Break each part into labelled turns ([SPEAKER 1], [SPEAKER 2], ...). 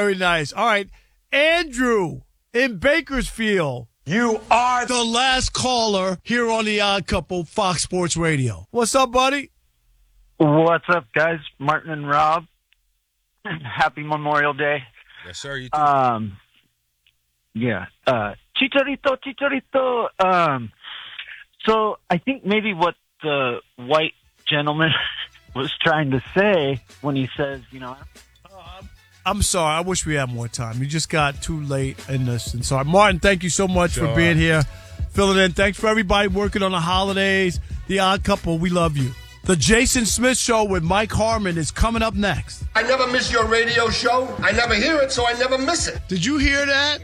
[SPEAKER 1] Very nice. All right. Andrew in Bakersfield.
[SPEAKER 2] You are
[SPEAKER 1] the last caller here on the Odd Couple, Fox Sports Radio. What's up, buddy?
[SPEAKER 3] What's up, guys? Martin and Rob. Happy Memorial Day.
[SPEAKER 4] Yes, sir. You too.
[SPEAKER 3] Yeah. Chicharito. So I think maybe what the white gentleman was trying to say when he says,
[SPEAKER 1] I'm sorry. I wish we had more time. You just got too late in this. And sorry. Martin, thank you so much for being here, filling in. Thanks for everybody working on the holidays. The Odd Couple, we love you. The Jason Smith Show with Mike Harmon is coming up next.
[SPEAKER 5] I never miss your radio show. I never hear it, so I never miss it.
[SPEAKER 1] Did you hear that?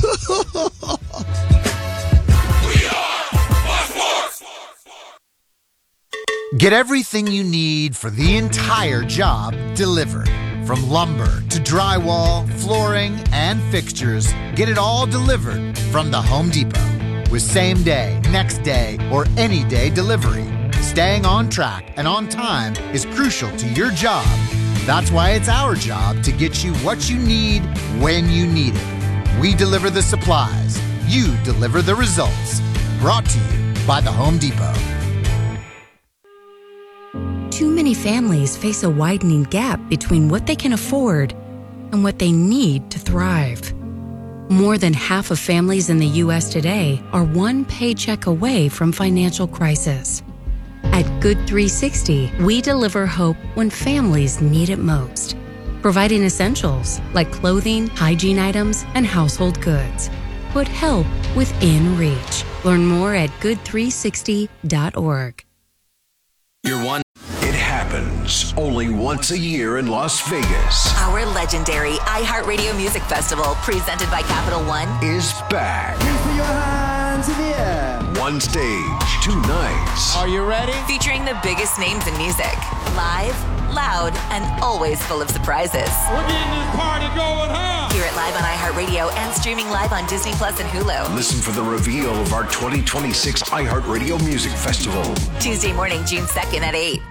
[SPEAKER 6] We are Fox Sports.
[SPEAKER 7] Get everything you need for the entire job delivered. From lumber to drywall, flooring, and fixtures, get it all delivered from the Home Depot. With same day, next day, or any day delivery. Staying on track and on time is crucial to your job. That's why it's our job to get you what you need when you need it. We deliver the supplies. You deliver the results. Brought to you by the Home Depot.
[SPEAKER 8] Too many families face a widening gap between what they can afford and what they need to thrive. More than half of families in the U.S. today are one paycheck away from financial crisis. At Good 360, we deliver hope when families need it most, providing essentials like clothing, hygiene items, and household goods. Put help within reach. Learn more at good360.org.
[SPEAKER 6] You're one. It happens only once a year in Las Vegas.
[SPEAKER 9] Our legendary iHeartRadio Music Festival, presented by Capital One,
[SPEAKER 6] is back.
[SPEAKER 10] Put your hands in the air.
[SPEAKER 6] One stage, 2 nights.
[SPEAKER 10] Are you ready?
[SPEAKER 9] featuring the biggest names in music. Live, loud, and always full of surprises.
[SPEAKER 10] We're getting this party going, huh?
[SPEAKER 9] Hear it live on iHeartRadio and streaming live on Disney Plus and Hulu.
[SPEAKER 6] Listen for the reveal of our 2026 iHeartRadio Music Festival.
[SPEAKER 9] Tuesday morning, June 2nd at 8.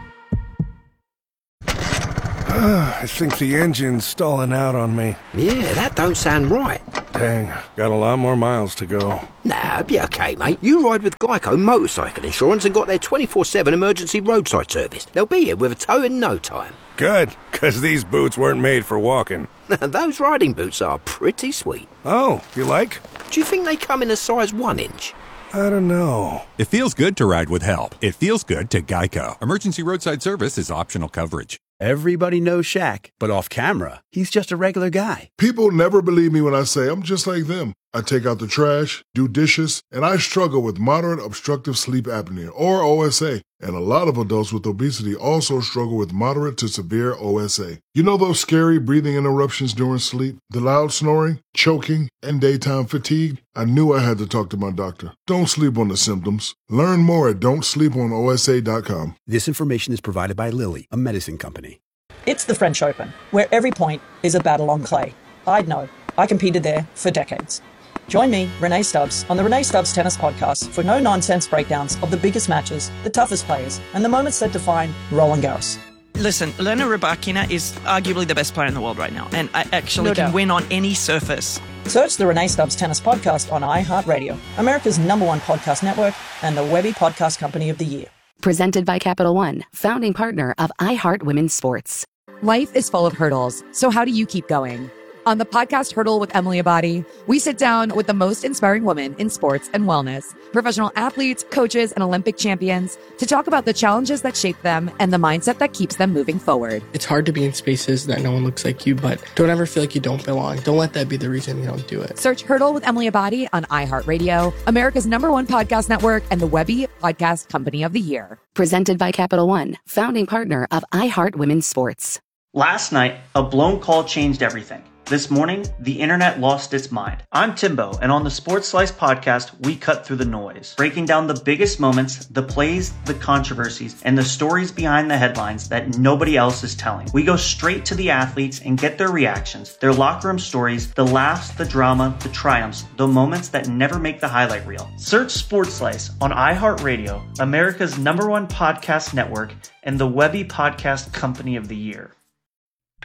[SPEAKER 11] I think the engine's stalling out on me.
[SPEAKER 12] Yeah, that don't sound right.
[SPEAKER 11] Dang, got a lot more miles to go.
[SPEAKER 12] Nah, be okay, mate. You ride with Geico Motorcycle Insurance and got their 24/7 emergency roadside service. They'll be here with a tow in no time.
[SPEAKER 11] Good, because these boots weren't made for walking.
[SPEAKER 12] Those riding boots are pretty sweet.
[SPEAKER 11] Oh, you like?
[SPEAKER 12] Do you think they come in a size 1 inch?
[SPEAKER 11] I don't know.
[SPEAKER 13] It feels good to ride with help. It feels good to Geico. Emergency roadside service is optional coverage.
[SPEAKER 14] Everybody knows Shaq, but off camera, he's just a regular guy.
[SPEAKER 15] People never believe me when I say I'm just like them. I take out the trash, do dishes, and I struggle with moderate obstructive sleep apnea, or OSA. And a lot of adults with obesity also struggle with moderate to severe OSA. You know those scary breathing interruptions during sleep, the loud snoring, choking, and daytime fatigue? I knew I had to talk to my doctor. Don't sleep on the symptoms. Learn more at don'tsleeponosa.com.
[SPEAKER 14] This information is provided by Lilly, a medicine company.
[SPEAKER 16] It's the French Open, where every point is a battle on clay. I'd know. I competed there for decades. Join me, Renee Stubbs, on the Renee Stubbs Tennis Podcast for no-nonsense breakdowns of the biggest matches, the toughest players, and the moments that define Roland Garros.
[SPEAKER 17] Listen, Elena Rybakina is arguably the best player in the world right now, and I actually can win on any surface.
[SPEAKER 16] Search the Renee Stubbs Tennis Podcast on iHeartRadio, America's #1 podcast network, and the Webby Podcast Company of the Year.
[SPEAKER 18] Presented by Capital One, founding partner of iHeart Women's Sports.
[SPEAKER 19] Life is full of hurdles, so how do you keep going? On the podcast Hurdle with Emily Abadi, we sit down with the most inspiring women in sports and wellness, professional athletes, coaches, and Olympic champions to talk about the challenges that shape them and the mindset that keeps them moving forward.
[SPEAKER 20] It's hard to be in spaces that no one looks like you, but don't ever feel like you don't belong. Don't let that be the reason you don't do it.
[SPEAKER 19] Search Hurdle with Emily Abadi on iHeartRadio, America's #1 podcast network, and the Webby Podcast Company of the Year.
[SPEAKER 18] Presented by Capital One, founding partner of iHeart Women's Sports.
[SPEAKER 21] Last night, a blown call changed everything. This morning, the internet lost its mind. I'm Timbo, and on the Sports Slice podcast, we cut through the noise, breaking down the biggest moments, the plays, the controversies, and the stories behind the headlines that nobody else is telling. We go straight to the athletes and get their reactions, their locker room stories, the laughs, the drama, the triumphs, the moments that never make the highlight reel. Search Sports Slice on iHeartRadio, America's #1 podcast network, and the Webby Podcast Company of the Year.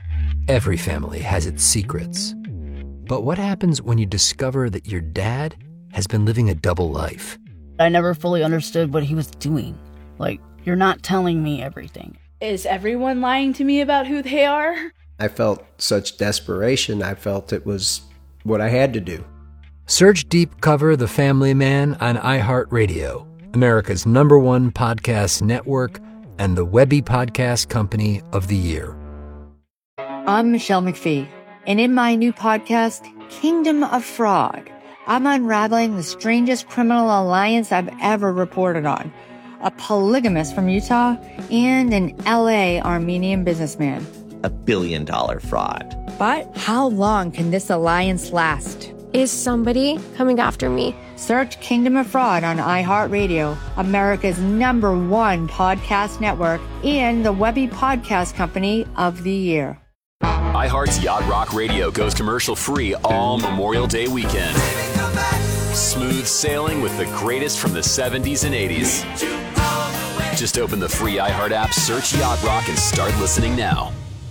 [SPEAKER 2] Every family has its secrets. But what happens when you discover that your dad has been living a double life?
[SPEAKER 22] I never fully understood what he was doing. Like, you're not telling me everything.
[SPEAKER 23] Is everyone lying to me about who they are?
[SPEAKER 24] I felt such desperation. I felt it was what I had to do.
[SPEAKER 2] Search Deep Cover The Family Man on iHeartRadio, America's #1 podcast network and the Webby Podcast Company of the Year.
[SPEAKER 25] I'm Michelle McPhee, and in my new podcast, Kingdom of Fraud, I'm unraveling the strangest criminal alliance I've ever reported on. A polygamist from Utah and an LA Armenian businessman.
[SPEAKER 26] $1 billion fraud.
[SPEAKER 25] But how long can this alliance last?
[SPEAKER 27] Is somebody coming after me?
[SPEAKER 25] Search Kingdom of Fraud on iHeartRadio, America's #1 podcast network, and the Webby Podcast Company of the Year.
[SPEAKER 28] iHeart's Yacht Rock Radio goes commercial-free all Memorial Day weekend. Smooth sailing with the greatest from the 70s and 80s. Just open the free iHeart app, search Yacht Rock, and start listening now.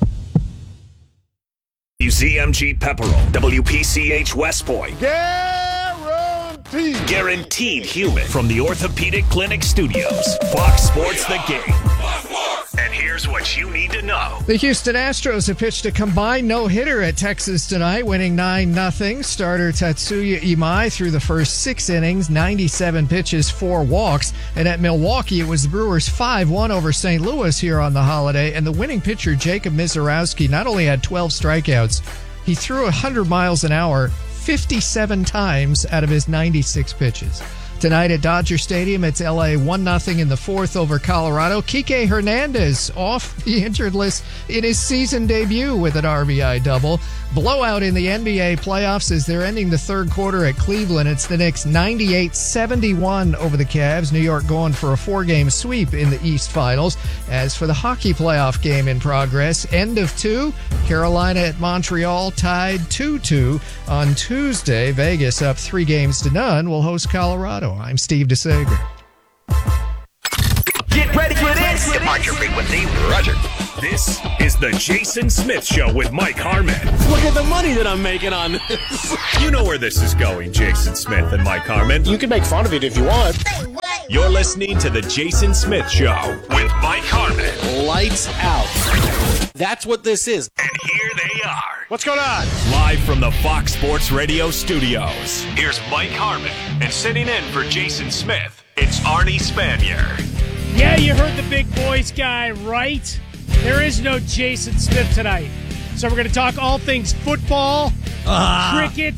[SPEAKER 29] ZMG Pepperell, WPCH West Point. Guaranteed human. From the Orthopedic Clinic Studios, Fox Sports The Game. And here's what you need to know.
[SPEAKER 30] The Houston Astros have pitched a combined no-hitter at Texas tonight, winning 9-0. Starter Tatsuya Imai threw the first 6 innings, 97 pitches, 4 walks. And at Milwaukee, it was the Brewers 5-1 over St. Louis here on the holiday. And the winning pitcher, Jacob Misiorowski, not only had 12 strikeouts, he threw 100 miles an hour 57 times out of his 96 pitches. Tonight at Dodger Stadium, it's LA 1-0 in the 4th over Colorado. Kike Hernandez off the injured list in his season debut with an RBI double. Blowout in the NBA playoffs as they're ending the third quarter at Cleveland. It's the Knicks 98-71 over the Cavs. New York going for a 4-game sweep in the East Finals. As for the hockey playoff game in progress, end of 2, Carolina at Montreal tied 2-2. On Tuesday, Vegas up 3-0 will host Colorado. I'm Steve DeSager.
[SPEAKER 29] Get ready for this. Departure frequency, Roger. This is the Jason Smith Show with Mike Harmon.
[SPEAKER 31] Look at the money that I'm making on this.
[SPEAKER 29] You know where this is going, Jason Smith and Mike Harmon.
[SPEAKER 31] You can make fun of it if you want.
[SPEAKER 29] You're listening to the Jason Smith Show with Mike Harmon.
[SPEAKER 31] Lights out. That's what this is.
[SPEAKER 29] And here they are.
[SPEAKER 31] What's going on?
[SPEAKER 29] Live from the Fox Sports Radio studios, here's Mike Harmon. And sitting in for Jason Smith, it's Arnie Spanier.
[SPEAKER 32] Yeah, you heard the big boys guy, right? There is no Jason Smith tonight. So we're going to talk all things football, cricket,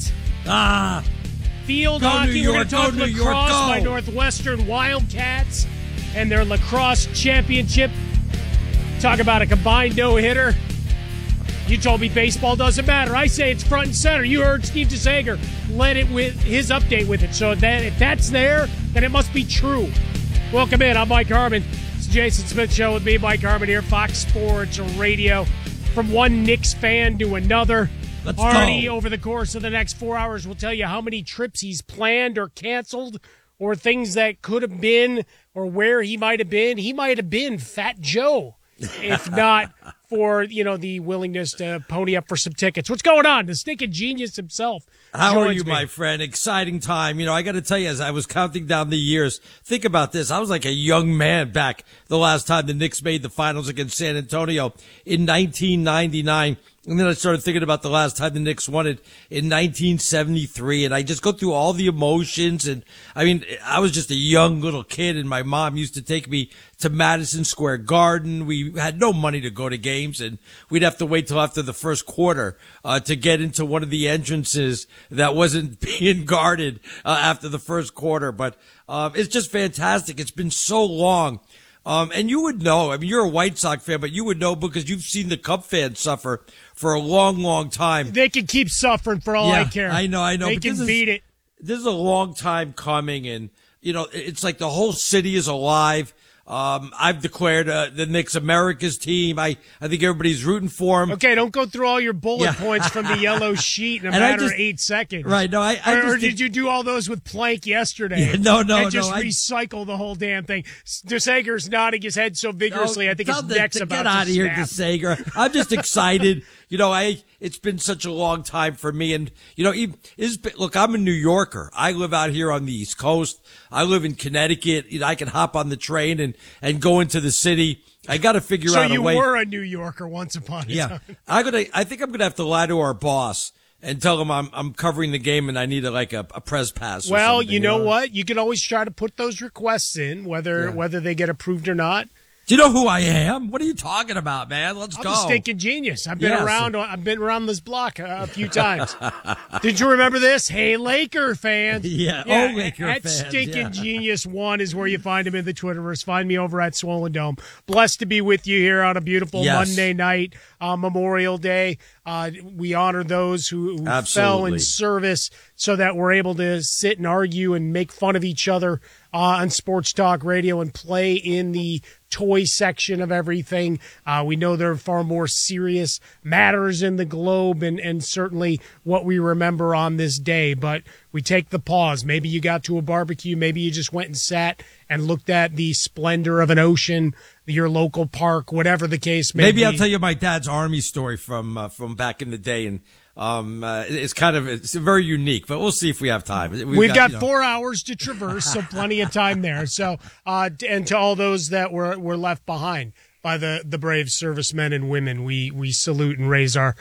[SPEAKER 32] field hockey. We're going to talk lacrosse by Northwestern Wildcats and their lacrosse championship. Talk about a combined no-hitter. You told me baseball doesn't matter. I say it's front and center. You heard Steve DeSager led it with his update with it. So if that's there, then it must be true. Welcome in. I'm Mike Harmon. It's the Jason Smith Show with me, Mike Harmon here, Fox Sports Radio. From one Knicks fan to another.
[SPEAKER 1] Let's
[SPEAKER 32] Arnie,
[SPEAKER 1] go.
[SPEAKER 32] over the course of the next 4 hours, will tell you how many trips he's planned or canceled or things that could have been or where he might have been. He might have been Fat Joe, if not for, the willingness to pony up for some tickets. What's going on? The stinking genius himself.
[SPEAKER 1] How are you, my friend? Exciting time. I got to tell you, as I was counting down the years, think about this. I was like a young man back the last time the Knicks made the finals against San Antonio in 1999. And then I started thinking about the last time the Knicks won it in 1973. And I just go through all the emotions. And I was just a young little kid, and my mom used to take me to Madison Square Garden. We had no money to go to games, and we'd have to wait till after the first quarter to get into one of the entrances that wasn't being guarded after the first quarter. But it's just fantastic. It's been so long. And you would know, you're a White Sox fan, but you would know because you've seen the Cub fans suffer for a long, long time.
[SPEAKER 32] They can keep suffering for all I care.
[SPEAKER 1] I know.
[SPEAKER 32] They can beat it.
[SPEAKER 1] This is a long time coming, and, it's like the whole city is alive.
[SPEAKER 3] I've declared the Knicks America's team. I think everybody's rooting for them.
[SPEAKER 32] Okay, don't go through all your bullet points from the yellow sheet in a matter of 8 seconds.
[SPEAKER 3] Right, no,
[SPEAKER 32] or did you do all those with Plank yesterday?
[SPEAKER 3] Yeah, no,
[SPEAKER 32] and just recycle the whole damn thing. DeSager's nodding his head so vigorously, I think his neck's about to
[SPEAKER 3] get out of here,
[SPEAKER 32] snap.
[SPEAKER 3] DeSager. I'm just excited. It's been such a long time for me. And, look, I'm a New Yorker. I live out here on the East Coast. I live in Connecticut. I can hop on the train and go into the city. I got to figure out a way.
[SPEAKER 32] So you were a New Yorker once upon a time.
[SPEAKER 3] I think I'm going to have to lie to our boss and tell him I'm covering the game and I need a press pass.
[SPEAKER 32] Well, you know what? You can always try to put those requests in, whether they get approved or not.
[SPEAKER 3] Do you know who I am? What are you talking about, man? Let's go.
[SPEAKER 32] I'm a stinking genius. I've been around. I've been around this block a few times. Did you remember this? Hey, Laker fans.
[SPEAKER 3] Yeah. Laker
[SPEAKER 32] at
[SPEAKER 3] fans.
[SPEAKER 32] Stinking Genius 1 is where you find him in the Twitterverse. Find me over at Swollen Dome. Blessed to be with you here on a beautiful Monday night, Memorial Day. We honor those who fell in service so that we're able to sit and argue and make fun of each other on Sports Talk Radio and play in the toy section of everything. We know there are far more serious matters in the globe and certainly what we remember on this day, but we take the pause. Maybe you got to a barbecue. Maybe you just went and sat and looked at the splendor of an ocean, your local park, whatever the case may be.
[SPEAKER 3] Maybe I'll tell you my dad's Army story from back in the day, and it's very unique, but we'll see if we have time.
[SPEAKER 32] We've got 4 hours to traverse, so plenty of time there. So, and to all those that were left behind by the brave servicemen and women, we salute and raise our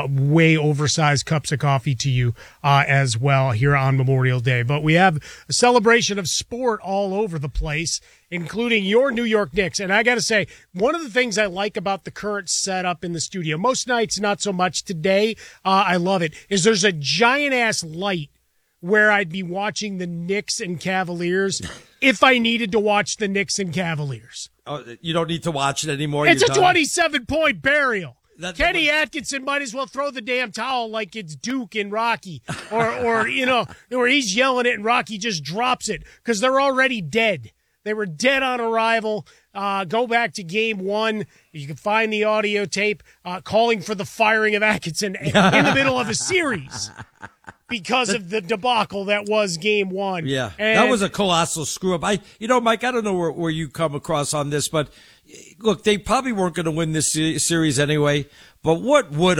[SPEAKER 32] way oversized cups of coffee to you as well here on Memorial Day. But we have a celebration of sport all over the place, including your New York Knicks. And I got to say, one of the things I like about the current setup in the studio, most nights not so much, today I love it, is there's a giant-ass light where I'd be watching the Knicks and Cavaliers if I needed to watch the Knicks and Cavaliers.
[SPEAKER 3] Oh, you don't need to watch it anymore.
[SPEAKER 32] It's a 27-point burial. Kenny Atkinson might as well throw the damn towel like it's Duke and Rocky, or where he's yelling it and Rocky just drops it because they're already dead. They were dead on arrival. Go back to game 1. You can find the audio tape calling for the firing of Atkinson in the middle of a series because of the debacle that was game 1.
[SPEAKER 3] Yeah, that was a colossal screw up. Mike, I don't know where you come across on this, but look, they probably weren't going to win this series anyway. But what would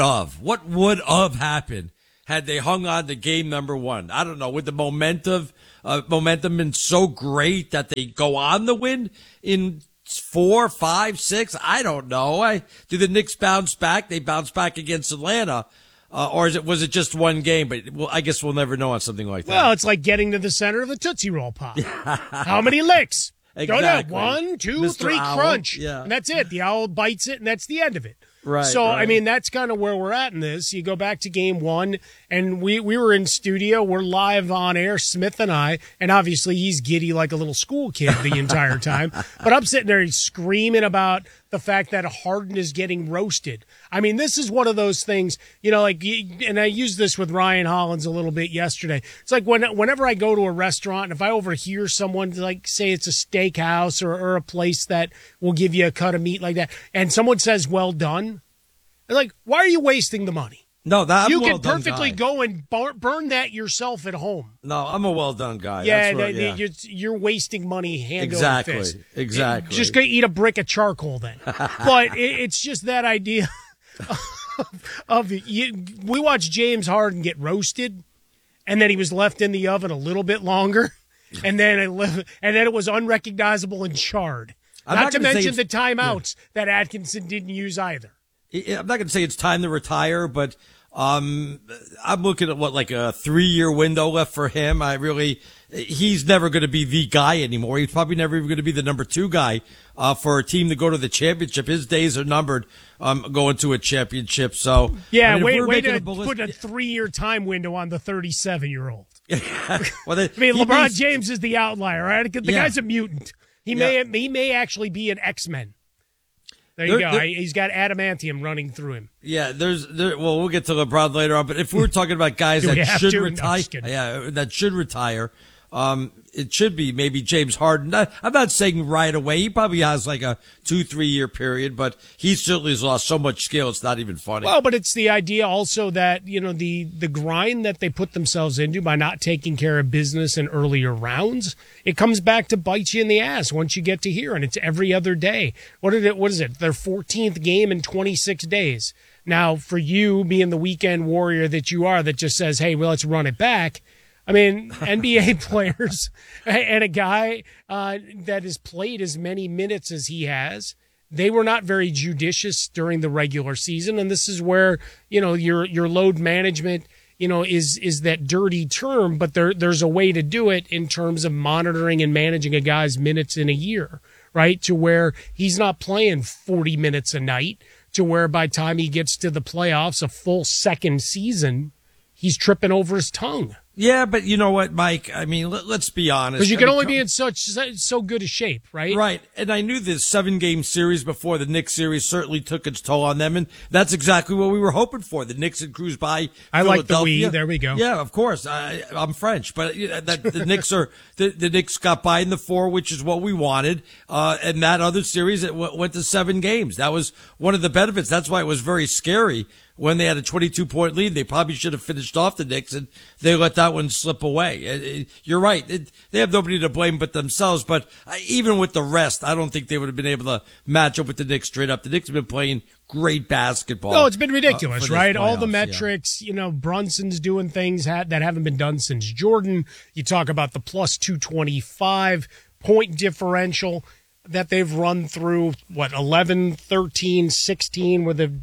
[SPEAKER 3] have happened had they hung on to game number 1? I don't know. Would the momentum been so great that they go on to win in 4, 5, 6? I don't know. Do the Knicks bounce back? They bounce back against Atlanta. Or was it just one game? But I guess we'll never know on something like that.
[SPEAKER 32] Well, it's like getting to the center of the Tootsie Roll Pop. How many licks?
[SPEAKER 3] Exactly.
[SPEAKER 32] 1, 2,
[SPEAKER 3] Mr.
[SPEAKER 32] 3,
[SPEAKER 3] Owl.
[SPEAKER 32] crunch.
[SPEAKER 3] Yeah.
[SPEAKER 32] And that's it. The owl bites it, and that's the end of it.
[SPEAKER 3] Right.
[SPEAKER 32] So,
[SPEAKER 3] right.
[SPEAKER 32] I mean, that's kind of where we're at in this. You go back to game 1, and we were in studio. We're live on air, Smith and I, and obviously he's giddy like a little school kid the entire time. But I'm sitting there screaming about the fact that Harden is getting roasted. I mean, this is one of those things, and I used this with Ryan Hollins a little bit yesterday. It's like whenever I go to a restaurant, and if I overhear someone, say it's a steakhouse or a place that will give you a cut of meat like that, and someone says, well done, I'm like, why are you wasting the money?
[SPEAKER 3] No, I'm
[SPEAKER 32] you
[SPEAKER 3] a well
[SPEAKER 32] can perfectly
[SPEAKER 3] done guy.
[SPEAKER 32] go and burn that yourself at home.
[SPEAKER 3] No, I'm a well done guy.
[SPEAKER 32] Yeah,
[SPEAKER 3] That's right,
[SPEAKER 32] you're wasting money hand
[SPEAKER 3] exactly,
[SPEAKER 32] over fist.
[SPEAKER 3] Exactly.
[SPEAKER 32] Just gonna eat a brick of charcoal then. But it's just that idea we watched James Harden get roasted, and then he was left in the oven a little bit longer, and then it was unrecognizable and charred. Not to mention the timeouts that Atkinson didn't use either.
[SPEAKER 3] I'm not going to say it's time to retire, but I'm looking at like a 3-year window left for him. He's never going to be the guy anymore. He's probably never even going to be the number 2 guy for a team to go to the championship. His days are numbered going to a championship. So
[SPEAKER 32] yeah, way to put a 3-year time window on the 37-year-old. LeBron James is the outlier, right? The guy's a mutant. He may actually be an X-Men. There you go. He's got adamantium running through him.
[SPEAKER 3] Yeah, we'll get to LeBron later on, but if we're talking about guys that should retire, that should retire, It should be maybe James Harden. I'm not saying right away. He probably has like a 2-3 year period, but he certainly has lost so much skill. It's not even funny.
[SPEAKER 32] Well, but it's the idea also that, the grind that they put themselves into by not taking care of business in earlier rounds, it comes back to bite you in the ass once you get to here, and it's every other day. What is it? Their 14th game in 26 days. Now, for you being the weekend warrior that you are, that just says, hey, well, let's run it back. I mean, NBA players and a guy that has played as many minutes as he has, they were not very judicious during the regular season. And this is where, your load management, is that dirty term, but there's a way to do it in terms of monitoring and managing a guy's minutes in a year, right? To where he's not playing 40 minutes a night, to where by the time he gets to the playoffs, a full second season, he's tripping over his tongue.
[SPEAKER 3] Yeah, but you know what, Mike? I mean, let's be honest.
[SPEAKER 32] Because you can only be in so good a shape, right?
[SPEAKER 3] Right. And I knew this 7-game series before the Knicks series certainly took its toll on them, and that's exactly what we were hoping for. The Knicks had cruised by
[SPEAKER 32] I like the
[SPEAKER 3] Philadelphia.
[SPEAKER 32] we. There we go.
[SPEAKER 3] Yeah, of course. I'm French, but the Knicks are the Knicks got by in the 4, which is what we wanted. And that other series it went to 7 games. That was one of the benefits. That's why it was very scary. When they had a 22-point lead, they probably should have finished off the Knicks, and they let that one slip away. You're right. They have nobody to blame but themselves, but even with the rest, I don't think they would have been able to match up with the Knicks straight up. The Knicks have been playing great basketball.
[SPEAKER 32] No, it's been ridiculous, right?
[SPEAKER 3] Playoffs,
[SPEAKER 32] all the metrics, Brunson's doing things that haven't been done since Jordan. You talk about the plus 225 point differential that they've run through, 11, 13, 16, where they've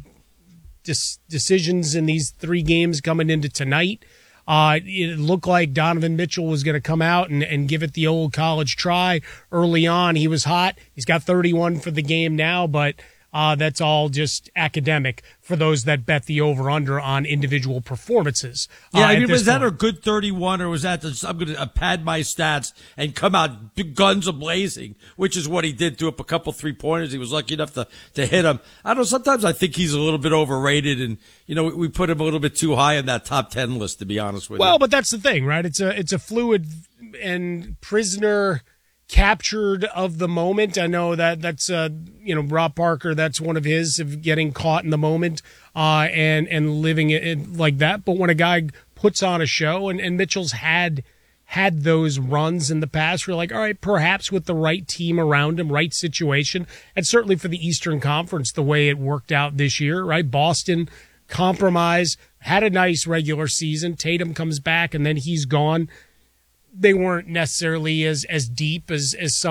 [SPEAKER 32] decisions in these 3 games coming into tonight. It looked like Donovan Mitchell was going to come out and give it the old college try. Early on, he was hot. He's got 31 for the game now, but that's all just academic for those that bet the over-under on individual performances.
[SPEAKER 3] Yeah, I mean, was that a good 31, or was that I'm going to pad my stats and come out guns a-blazing, which is what he did to up a couple 3-pointers. He was lucky enough to hit them. I don't know, sometimes I think he's a little bit overrated, and, we put him a little bit too high on that top 10 list, to be honest with you.
[SPEAKER 32] Well, but that's the thing, right? It's a fluid and prisoner captured of the moment. I know that's Rob Parker, that's one of his, of getting caught in the moment and living it like that. But when a guy puts on a show, and Mitchell's had those runs in the past, we're like, all right, perhaps with the right team around him, right situation, and certainly for the Eastern Conference, the way it worked out this year, right? Boston compromise, had a nice regular season. Tatum comes back and then he's gone. They weren't necessarily as deep as some